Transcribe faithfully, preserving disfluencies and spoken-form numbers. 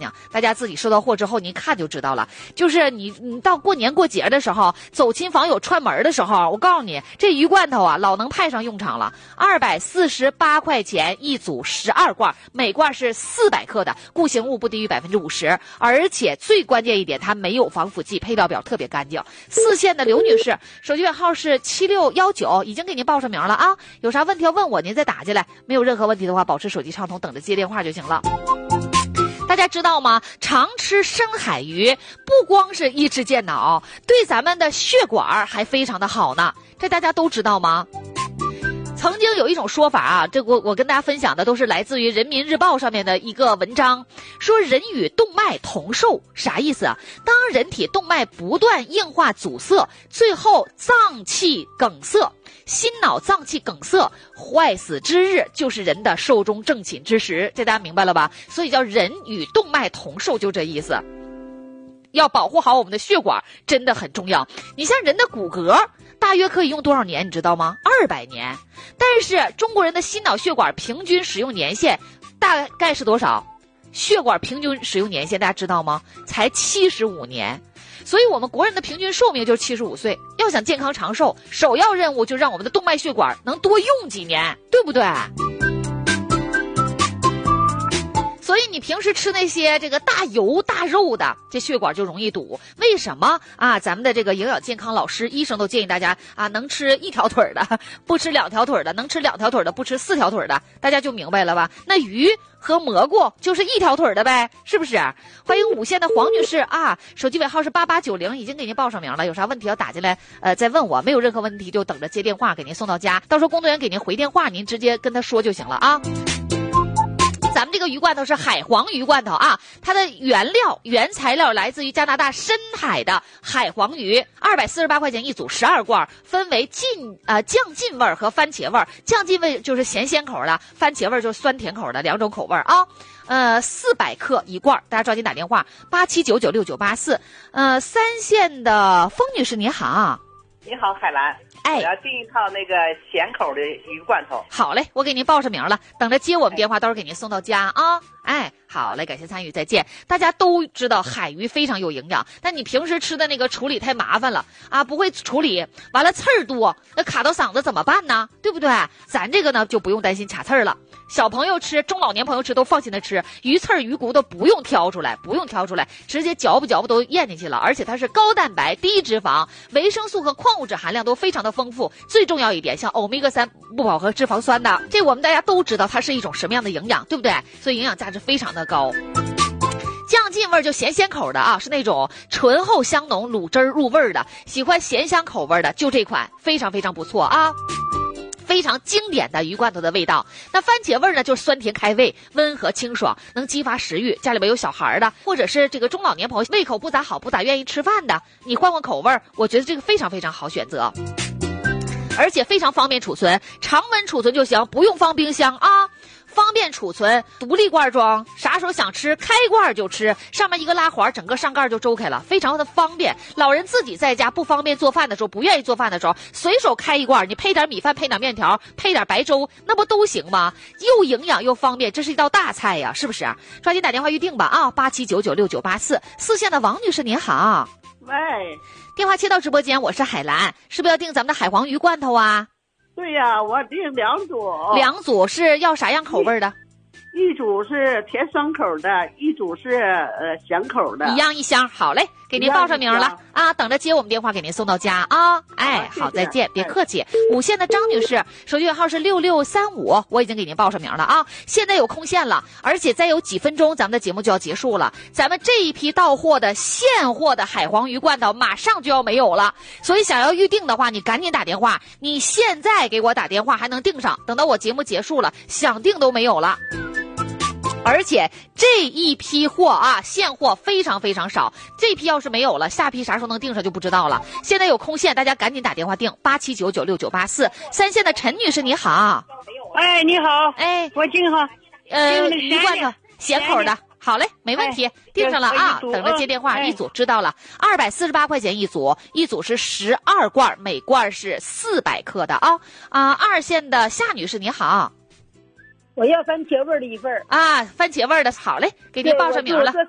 净，大家自己收到货之后您看就知道了。就是你你到过年过节的时候，走亲访友串门的时候，我告诉你，这鱼罐头啊老能派上用场了。二百四十八块钱一组，十二罐，每罐是四百克的，固形物不低于百分之五十，而且最关键一点，它没有防腐剂，配料表特别干净。四线的刘女士，手机尾号是七六一九，已经给您报上名了啊。有啥问题要问我，您再打进来。没有任何问题的话，保持手机畅通，等着接电话就行了。大家知道吗？常吃深海鱼不光是益智健脑，对咱们的血管还非常的好呢。这大家都知道吗？曾经有一种说法啊，这我我跟大家分享的都是来自于人民日报上面的一个文章，说人与动脉同寿，啥意思啊？当人体动脉不断硬化阻塞，最后脏器梗塞，心脑脏器梗塞坏死之日，就是人的寿终正寝之时。这大家明白了吧？所以叫人与动脉同寿，就这意思。要保护好我们的血管真的很重要。你像人的骨骼大约可以用多少年你知道吗？二百年。但是中国人的心脑血管平均使用年限大概是多少？血管平均使用年限大家知道吗？才七十五年。所以我们国人的平均寿命就是七十五岁。要想健康长寿，首要任务就让我们的动脉血管能多用几年，对不对？所以你平时吃那些这个大油大肉的，这血管就容易堵。为什么啊？咱们的这个营养健康老师、医生都建议大家啊，能吃一条腿的，不吃两条腿的；能吃两条腿的，不吃四条腿的。大家就明白了吧？那鱼和蘑菇就是一条腿的呗，是不是？欢迎五线的黄女士啊，手机尾号是八八九零，已经给您报上名了。有啥问题要打进来，呃，再问我。没有任何问题就等着接电话给您送到家，到时候工作人员给您回电话，您直接跟他说就行了啊。咱们这个鱼罐头是海黄鱼罐头啊，它的原料原材料来自于加拿大深海的海黄鱼，二百四十八块钱一组，十二罐，分为劲呃酱劲味和番茄味。酱劲味就是咸鲜口的，番茄味就是酸甜口的，两种口味啊。呃，四百克一罐，大家抓紧打电话八七九九六九八四。呃，三线的风女士您好。 你好，海兰。 哎， 我要订一套那个咸口的鱼罐头。 好嘞，我给您报上名了，等着接我们电话，到时候给您送到家啊。哎，好嘞，感谢参与，再见。大家都知道海鱼非常有营养，但你平时吃的那个处理太麻烦了啊，不会处理，完了刺儿多，那卡到嗓子怎么办呢？对不对？咱这个呢就不用担心卡刺儿了。小朋友吃，中老年朋友吃都放心的吃，鱼刺儿、鱼骨头不用挑出来，不用挑出来，直接嚼不嚼不都咽进去了。而且它是高蛋白、低脂肪，维生素和矿物质含量都非常的丰富。最重要一点，像欧米伽三不饱和脂肪酸的，这我们大家都知道它是一种什么样的营养，对不对？所以营养价值非常的高。酱劲味就咸鲜口的啊，是那种醇厚香浓、卤汁入味的，喜欢咸香口味的就这款，非常非常不错啊。非常经典的鱼罐头的味道。那番茄味呢，就是酸甜开胃，温和清爽，能激发食欲。家里边有小孩的，或者是这个中老年朋友胃口不咋好，不咋愿意吃饭的，你换换口味，我觉得这个非常非常好选择，而且非常方便储存，常温储存就行，不用放冰箱啊。方便储存，独立罐装，啥时候想吃开罐就吃，上面一个拉环，整个上盖就周开了，非常的方便。老人自己在家不方便做饭的时候，不愿意做饭的时候，随手开一罐，你配点米饭，配点面条，配点白粥，那不都行吗？又营养又方便，这是一道大菜呀，是不是？抓紧打电话预定吧啊，八七九九六九八四。四线的王女士您好， 喂， 电话切到直播间，我是海兰，是不是要订咱们的海黄鱼罐头啊？ 对呀，我订两组。 两组是要啥样口味的？ 一组是甜酸口的，一组是呃咸口的。 一样一箱，好嘞，给您报上名了啊，等着接我们电话给您送到家啊。哎，好，再见，别客气。五线的张女士，手机号是六六三五，我已经给您报上名了啊。现在有空线了，而且再有几分钟，咱们的节目就要结束了。咱们这一批到货的现货的海黄鱼罐头马上就要没有了，所以想要预定的话，你赶紧打电话。你现在给我打电话还能订上，等到我节目结束了，想订都没有了。而且这一批货啊，现货非常非常少，这批要是没有了，下批啥时候能订上就不知道了。现在有空线，大家赶紧打电话订八七九九六九八四。三线的陈女士你好， 哎你好， 哎我订好， 呃鱼罐头咸口的，好嘞，没问题，订上了啊，等着接电话，一组知道了，二百四十八块钱一组，一组是十二罐，每罐是四百克的啊啊！二线的夏女士你好。 我要番茄味的一份啊，番茄味的，好嘞，给您报上名了。 这